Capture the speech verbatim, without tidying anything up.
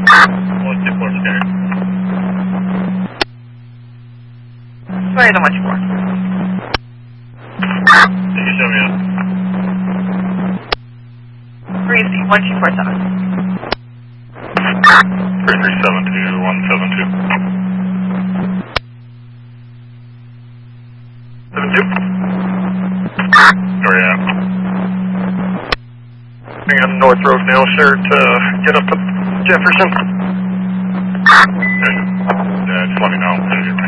one two four scanner. Sorry, the one two four. You can show me up. three C one two four seven. three three seven two one seven two. seven two. Where you at? Being on North Road now, sir, to get up to Jefferson. Yeah, just let me know.